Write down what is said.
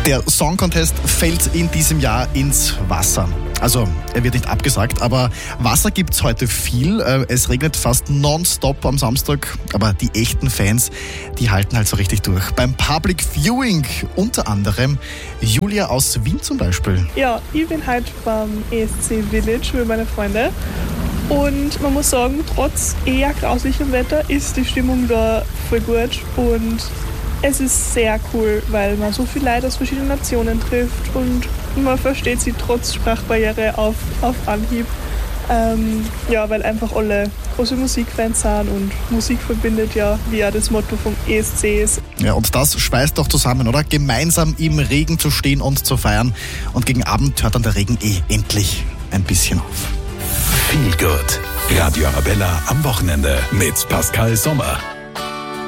Der Song Contest fällt in diesem Jahr ins Wasser. Also, er wird nicht abgesagt, aber Wasser gibt's heute viel. Es regnet fast nonstop am Samstag, aber die echten Fans, die halten halt so richtig durch. Beim Public Viewing unter anderem Julia aus Wien zum Beispiel. Ja, ich bin heute beim ESC Village mit meinen Freunden. Und man muss sagen, trotz eher grauslichem Wetter ist die Stimmung da voll gut. Und es ist sehr cool, weil man so viele Leute aus verschiedenen Nationen trifft und man versteht sie trotz Sprachbarriere auf Anhieb. Weil einfach alle große Musikfans sind und Musik verbindet ja, wie auch das Motto vom ESC ist. Ja, und das schweißt doch zusammen, oder? Gemeinsam im Regen zu stehen und zu feiern. Und gegen Abend hört dann der Regen endlich ein bisschen auf. Feel Good. Radio Arabella am Wochenende mit Pascal Sommer.